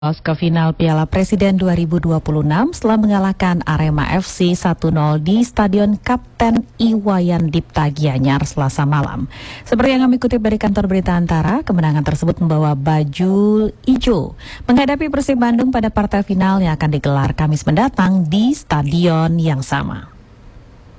Lolos ke final Piala Presiden 2026 setelah mengalahkan Arema FC 1-0 di Stadion Kapten Iwayan Dipta Gianyar Selasa malam. Seperti yang kami kutip dari kantor berita Antara, kemenangan tersebut membawa baju hijau menghadapi Persib Bandung pada partai final yang akan digelar Kamis mendatang di stadion yang sama.